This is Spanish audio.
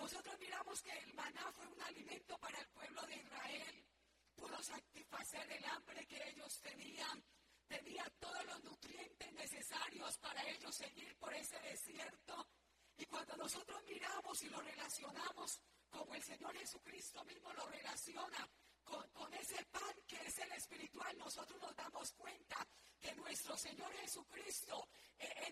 nosotros miramos que el maná fue un alimento para el pueblo de Israel, pudo satisfacer el hambre que ellos tenían, tenía todos los nutrientes necesarios para ellos seguir por ese desierto. Y cuando nosotros miramos y lo relacionamos, como el Señor Jesucristo mismo lo relaciona con ese pan que es el espiritual, nosotros nos damos cuenta que nuestro Señor Jesucristo